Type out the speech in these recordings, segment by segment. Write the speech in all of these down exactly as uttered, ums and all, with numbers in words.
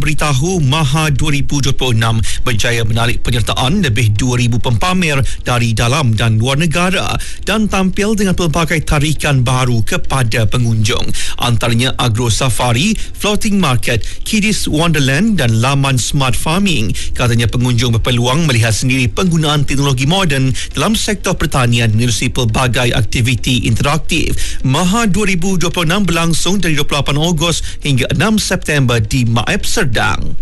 beritahu Maha dua ribu dua puluh enam berjaya menarik penyertaan lebih dua ribu pempamer dari dalam dan luar negara dan tampil dengan pelbagai tarikan baru kepada pengunjung. Antaranya Agro Safari, Floating Market, Kiddies Wonderland dan laman Smart Farming. Katanya pengunjung berpeluang melihat sendiri penggunaan teknologi moden dalam sektor pertanian menerusi pelbagai aktiviti interaktif. Maha dua ribu dua puluh enam berlangsung dari dua puluh lapan Ogos hingga enam September di Maeb Serdang.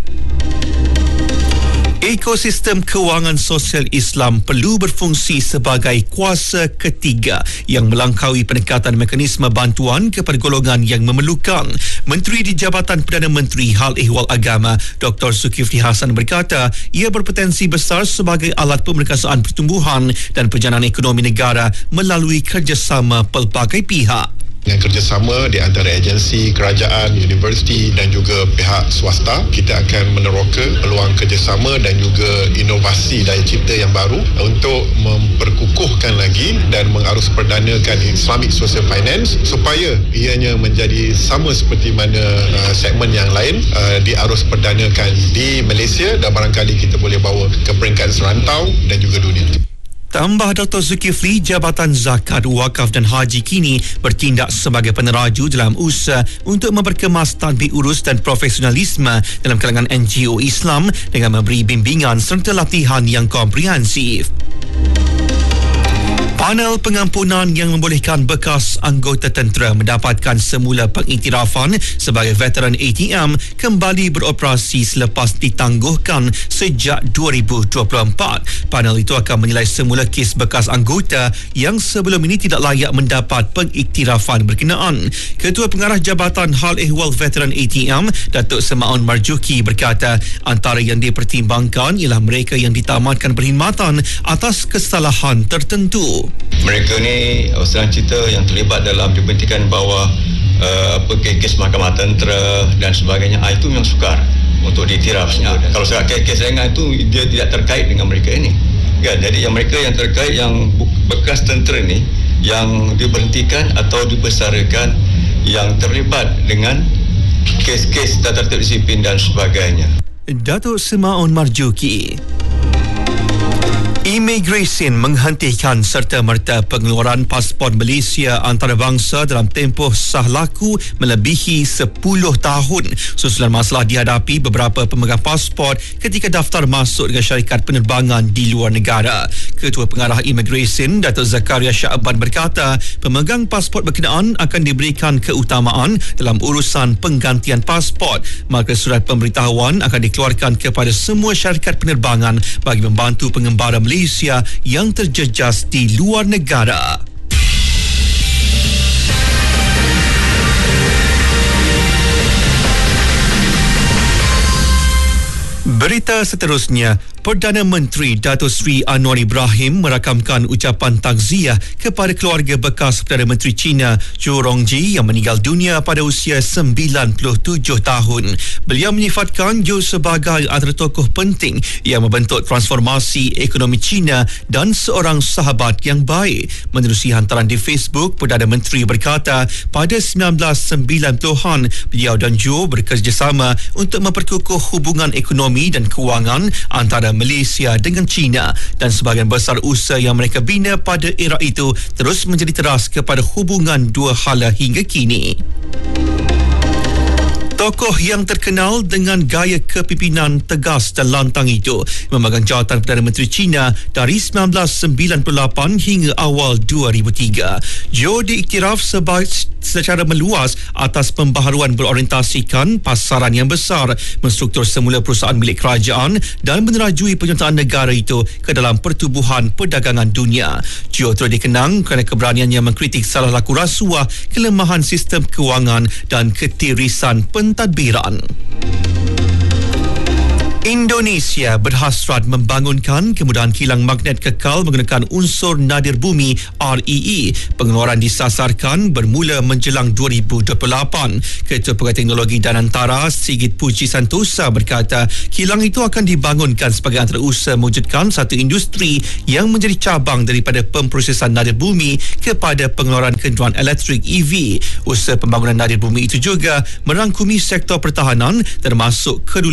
Ekosistem kewangan sosial Islam perlu berfungsi sebagai kuasa ketiga yang melangkaui pendekatan mekanisme bantuan kepada golongan yang memerlukan. Menteri di Jabatan Perdana Menteri Hal Ehwal Agama Doktor Zulkifli Hasan berkata ia berpotensi besar sebagai alat pemerkasaan pertumbuhan dan perjalanan ekonomi negara melalui kerjasama pelbagai pihak. Dengan kerjasama di antara agensi, kerajaan, universiti dan juga pihak swasta, kita akan meneroka peluang kerjasama dan juga inovasi daya cipta yang baru untuk memperkukuhkan lagi dan mengarus perdanakan Islamic Social Finance supaya ianya menjadi sama seperti mana uh, segmen yang lain uh, diarus perdanakan di Malaysia dan barangkali kita boleh bawa ke peringkat serantau dan juga dunia. Tambah Doktor Zulkifli, Jabatan Zakat, Wakaf dan Haji kini bertindak sebagai peneraju dalam usaha untuk memperkemas tadbir urus dan profesionalisme dalam kalangan N G O Islam dengan memberi bimbingan serta latihan yang komprehensif. Panel pengampunan yang membolehkan bekas anggota tentera mendapatkan semula pengiktirafan sebagai veteran A T M kembali beroperasi selepas ditangguhkan sejak dua ribu dua puluh empat. Panel itu akan menilai semula kes bekas anggota yang sebelum ini tidak layak mendapat pengiktirafan berkenaan. Ketua Pengarah Jabatan Hal Ehwal Veteran A T M, Datuk Semaun Marzuki berkata antara yang dipertimbangkan ialah mereka yang ditamatkan perkhidmatan atas kesalahan tertentu. Mereka ni senang cerita yang terlibat dalam dibentikan bawah uh, apa kes mahkamah tentera dan sebagainya, ah, itu memang sukar untuk diiktiraf. Kalau saya kes ringan itu dia tidak terkait dengan mereka ini kan. Jadi yang mereka yang terkait yang bekas tentera ni yang diberhentikan atau dibesarkan yang terlibat dengan kes-kes tata tertib disiplin dan sebagainya. Datuk Semaun Marzuki. Imigresen menghentikan serta-merta pengeluaran pasport Malaysia antarabangsa dalam tempoh sah laku melebihi sepuluh tahun susulan masalah dihadapi beberapa pemegang pasport ketika daftar masuk dengan syarikat penerbangan di luar negara. Ketua Pengarah Imigresen Datuk Zakaria Sya'ban berkata pemegang pasport berkenaan akan diberikan keutamaan dalam urusan penggantian pasport, maka surat pemberitahuan akan dikeluarkan kepada semua syarikat penerbangan bagi membantu pengembara Malaysia yang terjejas di luar negara. Berita seterusnya, Perdana Menteri Datuk Seri Anwar Ibrahim merakamkan ucapan takziah kepada keluarga bekas Perdana Menteri China Zhou Rongji yang meninggal dunia pada usia sembilan puluh tujuh tahun. Beliau menyifatkan Zhou sebagai antara tokoh penting yang membentuk transformasi ekonomi China dan seorang sahabat yang baik. Menerusi hantaran di Facebook, Perdana Menteri berkata pada sembilan belas sembilan puluhan beliau dan Zhou bekerjasama untuk memperkukuh hubungan ekonomi dan kewangan antara Malaysia dengan China dan sebahagian besar usaha yang mereka bina pada era itu terus menjadi teras kepada hubungan dua hala hingga kini. Tokoh yang terkenal dengan gaya kepimpinan tegas dan lantang itu memegang jawatan Perdana Menteri China dari sembilan belas sembilan puluh lapan hingga awal dua ribu tiga. Zhou diiktiraf sebagai secara meluas atas pembaharuan berorientasikan pasaran yang besar, menstruktur semula perusahaan milik kerajaan dan menerajui penyertaan negara itu ke dalam pertubuhan perdagangan dunia. Zhou turut dikenang kerana keberaniannya mengkritik salah laku rasuah, kelemahan sistem kewangan dan ketirisan pentadbiran. Indonesia berhasrat membangunkan kemudahan kilang magnet kekal menggunakan unsur nadir bumi R E E. Pengeluaran disasarkan bermula menjelang dua ribu dua puluh lapan. Ketua Pengarah Teknologi dan Antara Sigit Puji Santosa berkata kilang itu akan dibangunkan sebagai antara usaha mewujudkan satu industri yang menjadi cabang daripada pemprosesan nadir bumi kepada pengeluaran kenderaan elektrik E V. Usaha pembangunan nadir bumi itu juga merangkumi sektor pertahanan termasuk kedua